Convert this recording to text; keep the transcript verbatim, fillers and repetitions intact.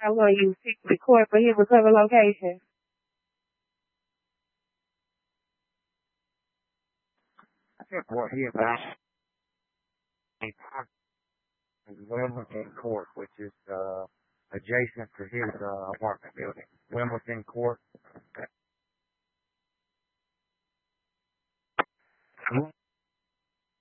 I'm going to use secret court for his recovery location. I think what he about Wimbledon Court, which is uh, adjacent to his uh, apartment building. Wimbledon Court.